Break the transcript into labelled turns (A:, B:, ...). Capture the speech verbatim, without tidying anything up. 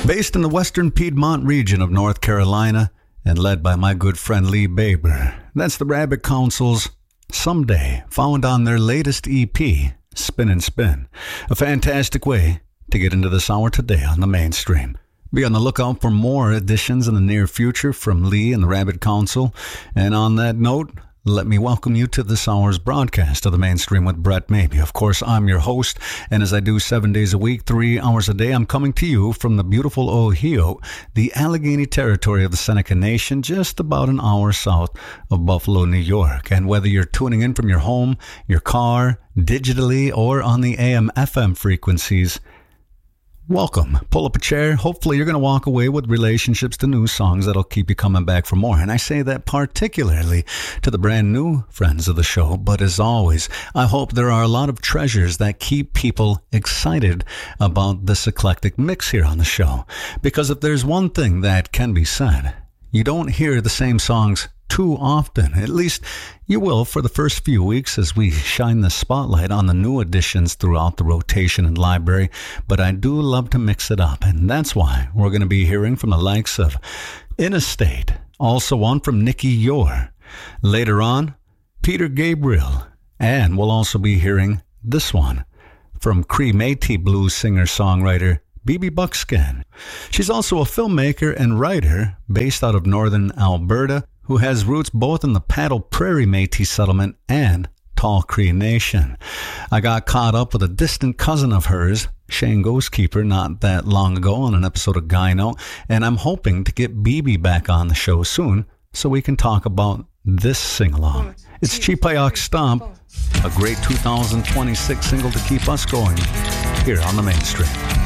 A: Based in the western Piedmont region of North Carolina and led by my good friend Lee Baber. That's the Rabbit Council's Someday, found on their latest E P, Spin and Spin. A fantastic way to get into this hour today on the mainstream. Be on the lookout for more editions in the near future from Lee and the Rabbit Council. And on that note, let me welcome you to this hour's broadcast of the mainstream with Brett Maybe. Of course, I'm your host, and as I do seven days a week, three hours a day, I'm coming to you from the beautiful Ohio, the Allegheny territory of the Seneca Nation, just about an hour south of Buffalo, New York. And whether you're tuning in from your home, your car, digitally, or on the A M F M frequencies, welcome. Pull up a chair. Hopefully you're going to walk away with relationships to new songs that'll keep you coming back for more. And I say that particularly to the brand new friends of the show. But as always, I hope there are a lot of treasures that keep people excited about this eclectic mix here on the show. Because if there's one thing that can be said, you don't hear the same songs too often. At least you will for the first few weeks as we shine the spotlight on the new additions throughout the rotation and library. But I do love to mix it up, and that's why we're going to be hearing from the likes of In a State, also one from Nicky Yor. Later on, Peter Gabriel, and we'll also be hearing this one from Cree Métis blues singer-songwriter B B Buckskin. She's also a filmmaker and writer based out of northern Alberta, who has roots both in the Paddle Prairie Métis settlement and Tall Cree Nation. I got caught up with a distant cousin of hers, Shane Ghostkeeper, not that long ago on an episode of Gyno, and I'm hoping to get B B back on the show soon so we can talk about this sing-along. It's Cheapayok Stomp, a great two thousand twenty-six single to keep us going here on the mainstream.